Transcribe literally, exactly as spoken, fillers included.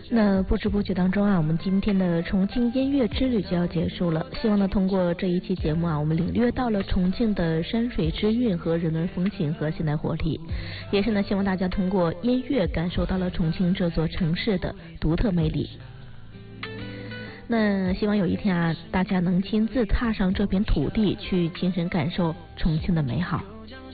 那不知不觉当中啊，我们今天的重庆音乐之旅就要结束了。希望呢，通过这一期节目啊，我们领略到了重庆的山水之韵和人文风情和现代活力，也是呢，希望大家通过音乐感受到了重庆这座城市的独特魅力。那希望有一天啊，大家能亲自踏上这片土地，去亲身感受重庆的美好。